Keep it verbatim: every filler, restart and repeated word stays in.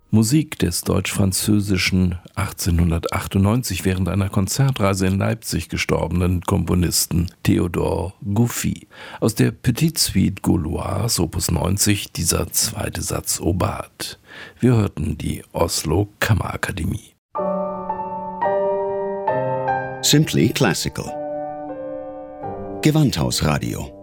Musik des deutsch-französischen achtzehnhundertachtundneunzig während einer Konzertreise in Leipzig gestorbenen Komponisten Théodore Gouffy. Aus der Petite Suite Gauloise Opus neunzig, dieser zweite Satz Obat. Wir hörten die Oslo Kammerakademie. Simply Classical. Gewandhausradio.